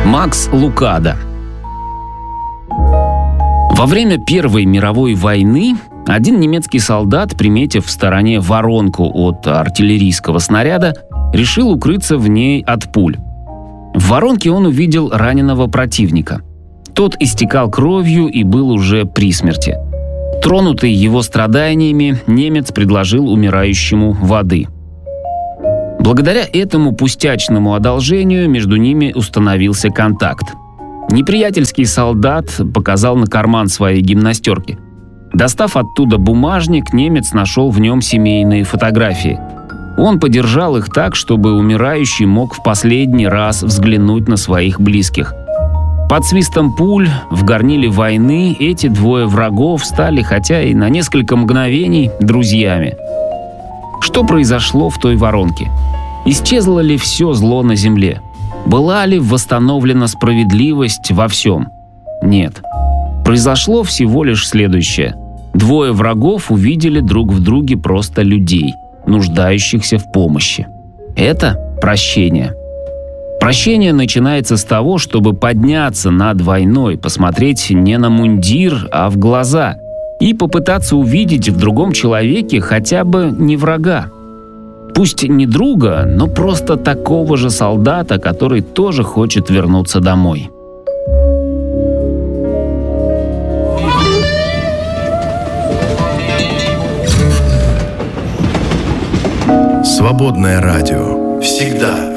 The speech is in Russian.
Макс Лукадо. Во время Первой мировой войны один немецкий солдат, приметив в стороне воронку от артиллерийского снаряда, решил укрыться в ней от пуль. В воронке он увидел раненого противника. Тот истекал кровью и был уже при смерти. Тронутый его страданиями, немец предложил умирающему воды. Благодаря этому пустячному одолжению между ними установился контакт. Неприятельский солдат показал на карман своей гимнастерки. Достав оттуда бумажник, немец нашел в нем семейные фотографии. Он подержал их так, чтобы умирающий мог в последний раз взглянуть на своих близких. Под свистом пуль в горниле войны эти двое врагов стали, хотя и на несколько мгновений, друзьями. Что произошло в той воронке? Исчезло ли все зло на земле? Была ли восстановлена справедливость во всем? Нет. Произошло всего лишь следующее. Двое врагов увидели друг в друге просто людей, нуждающихся в помощи. Это прощение. Прощение начинается с того, чтобы подняться над войной, посмотреть не на мундир, а в глаза и попытаться увидеть в другом человеке хотя бы не врага. Пусть не друга, но просто такого же солдата, который тоже хочет вернуться домой. Свободное радио. Всегда